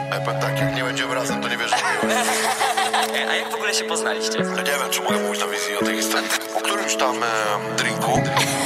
Powiem tak, jak nie będziemy razem, to nie wiesz, że miłość. A jak w ogóle się poznaliście? Ja nie wiem, czy mogę mówić na wizji o tej historii. Po którymś tam drinku